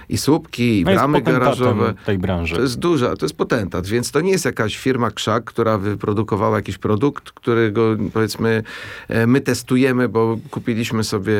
i słupki, i bramy garażowe. Tej branży. To jest duża, to jest potentat, więc to nie jest jakaś firma krzak, która wyprodukowała jakiś produkt, którego powiedzmy my testujemy, bo kupiliśmy sobie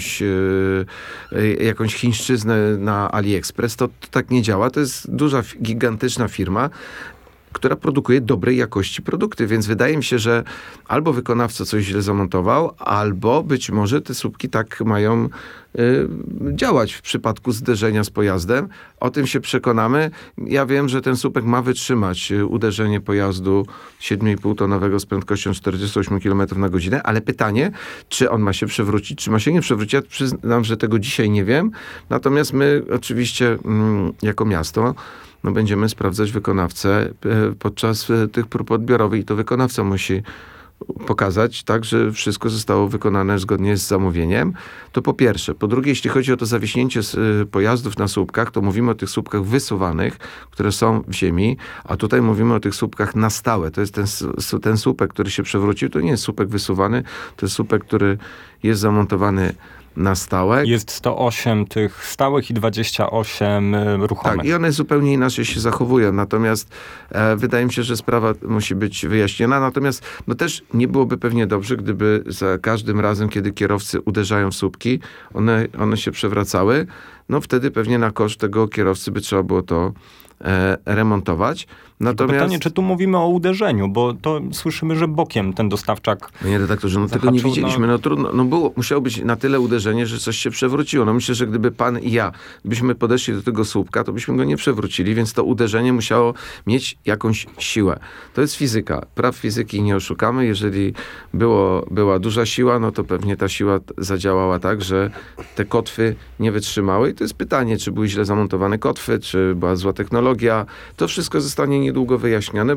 jakąś chińszczyznę na AliExpress. To tak nie działa. To jest duża, gigantyczna firma, która produkuje dobrej jakości produkty, więc wydaje mi się, że albo wykonawca coś źle zamontował, albo być może te słupki tak mają działać w przypadku zderzenia z pojazdem. O tym się przekonamy. Ja wiem, że ten słupek ma wytrzymać uderzenie pojazdu 7,5-tonowego z prędkością 48 km na godzinę, ale pytanie, czy on ma się przewrócić, czy ma się nie przewrócić. Ja przyznam, że tego dzisiaj nie wiem. Natomiast my oczywiście jako miasto będziemy sprawdzać wykonawcę podczas tych prób odbiorowych i to wykonawca musi pokazać, tak, że wszystko zostało wykonane zgodnie z zamówieniem. To po pierwsze. Po drugie, jeśli chodzi o to zawiśnięcie pojazdów na słupkach, to mówimy o tych słupkach wysuwanych, które są w ziemi, a tutaj mówimy o tych słupkach na stałe. To jest ten słupek, który się przewrócił, to nie jest słupek wysuwany, to jest słupek, który jest zamontowany na stałe. Jest 108 tych stałych i 28 ruchomych. Tak, i one zupełnie inaczej się zachowują. Natomiast wydaje mi się, że sprawa musi być wyjaśniona. Natomiast też nie byłoby pewnie dobrze, gdyby za każdym razem, kiedy kierowcy uderzają w słupki, one się przewracały. Wtedy pewnie na koszt tego kierowcy by trzeba było to remontować. Natomiast pytanie, czy tu mówimy o uderzeniu, bo to słyszymy, że bokiem ten dostawczak Panie redaktorze, tego nie widzieliśmy. Trudno, musiało być na tyle uderzenie, że coś się przewróciło. Myślę, że gdyby pan i ja byśmy podeszli do tego słupka, to byśmy go nie przewrócili, więc to uderzenie musiało mieć jakąś siłę. To jest fizyka. Praw fizyki nie oszukamy. Jeżeli była duża siła, to pewnie ta siła zadziałała tak, że te kotwy nie wytrzymały. I to jest pytanie, czy były źle zamontowane kotwy, czy była zła technologia. To wszystko zostanie niedługo wyjaśnione,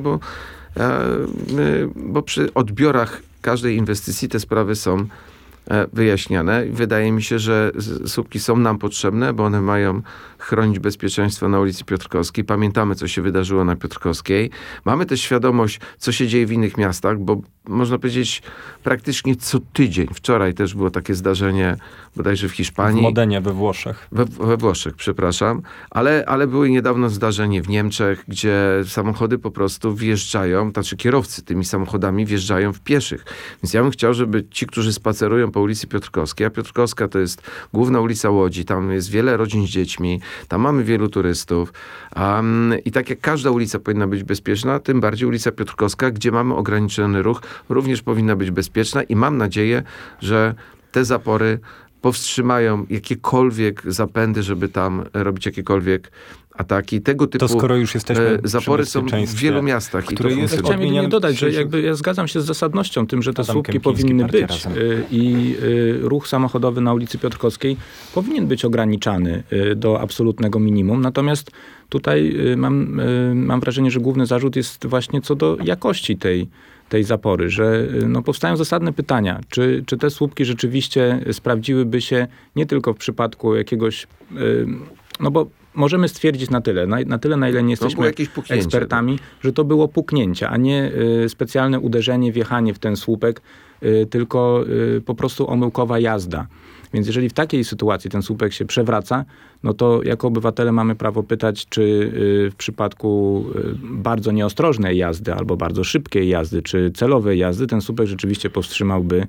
bo przy odbiorach każdej inwestycji te sprawy są wyjaśniane. Wydaje mi się, że słupki są nam potrzebne, bo one mają chronić bezpieczeństwo na ulicy Piotrkowskiej. Pamiętamy, co się wydarzyło na Piotrkowskiej. Mamy też świadomość, co się dzieje w innych miastach, bo można powiedzieć praktycznie co tydzień. Wczoraj też było takie zdarzenie, bodajże w Hiszpanii. W Modenie we Włoszech. We Włoszech, przepraszam. Ale były niedawno zdarzenie w Niemczech, gdzie samochody po prostu wjeżdżają, kierowcy tymi samochodami wjeżdżają w pieszych. Więc ja bym chciał, żeby ci, którzy spacerują po ulicy Piotrkowskiej, a Piotrkowska to jest główna ulica Łodzi, tam jest wiele rodzin z dziećmi, tam mamy wielu turystów. I tak jak każda ulica powinna być bezpieczna, tym bardziej ulica Piotrkowska, gdzie mamy ograniczony ruch, również powinna być bezpieczna i mam nadzieję, że te zapory powstrzymają jakiekolwiek zapędy, żeby tam robić jakiekolwiek ataki. Tego typu to skoro już jesteśmy zapory są w wielu miastach. Chciałem jedynie dodać, że ja zgadzam się z zasadnością tym, że te słupki powinny być i ruch samochodowy na ulicy Piotrkowskiej powinien być ograniczany do absolutnego minimum. Natomiast tutaj mam wrażenie, że główny zarzut jest właśnie co do jakości tej zapory, że powstają zasadne pytania, czy te słupki rzeczywiście sprawdziłyby się nie tylko w przypadku jakiegoś, bo możemy stwierdzić na tyle, na ile nie jesteśmy ekspertami, że to było puknięcie, a nie specjalne uderzenie, wjechanie w ten słupek, tylko po prostu omyłkowa jazda. Więc jeżeli w takiej sytuacji ten słupek się przewraca, to jako obywatele mamy prawo pytać, czy w przypadku bardzo nieostrożnej jazdy albo bardzo szybkiej jazdy, czy celowej jazdy ten słupek rzeczywiście powstrzymałby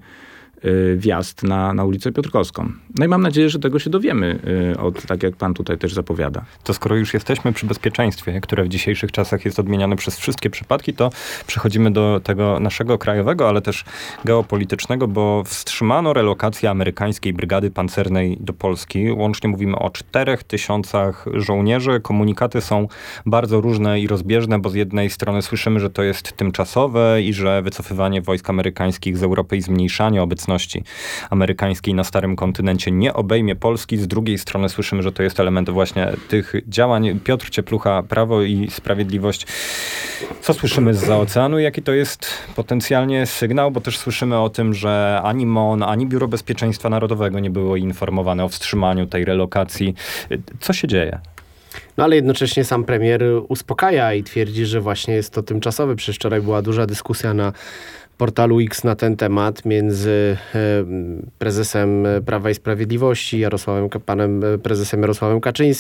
wjazd na ulicę Piotrkowską. I mam nadzieję, że tego się dowiemy, tak jak pan tutaj też zapowiada. To skoro już jesteśmy przy bezpieczeństwie, które w dzisiejszych czasach jest odmieniane przez wszystkie przypadki, to przechodzimy do tego naszego krajowego, ale też geopolitycznego, bo wstrzymano relokację amerykańskiej brygady pancernej do Polski. Łącznie mówimy o 4000 żołnierzy. Komunikaty są bardzo różne i rozbieżne, bo z jednej strony słyszymy, że to jest tymczasowe i że wycofywanie wojsk amerykańskich z Europy i zmniejszanie obecności amerykańskiej na starym kontynencie nie obejmie Polski. Z drugiej strony słyszymy, że to jest element właśnie tych działań. Piotr Cieplucha, Prawo i Sprawiedliwość. Co słyszymy zza oceanu? Jaki to jest potencjalnie sygnał? Bo też słyszymy o tym, że ani MON, ani Biuro Bezpieczeństwa Narodowego nie było informowane o wstrzymaniu tej relokacji. Co się dzieje? Ale jednocześnie sam premier uspokaja i twierdzi, że właśnie jest to tymczasowe. Przecież wczoraj była duża dyskusja na portalu X na ten temat między prezesem Prawa i Sprawiedliwości, panem prezesem Jarosławem Kaczyńskim,